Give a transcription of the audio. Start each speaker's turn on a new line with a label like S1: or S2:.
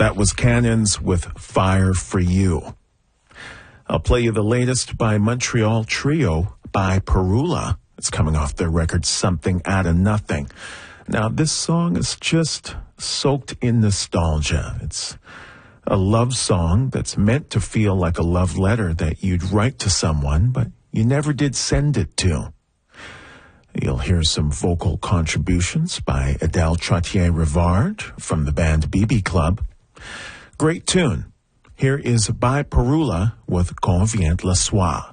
S1: That was Cannons with Fire for You. I'll play you the latest by Montreal trio by Perula. It's coming off their record Something Out of Nothing. Now, this song is just soaked in nostalgia. It's a love song that's meant to feel like a love letter that you'd write to someone, but you never did send it to. You'll hear some vocal contributions by Adèle Trottier-Rivard from the band BB Club. Great tune. Here is By Perula with Quand vient le soir.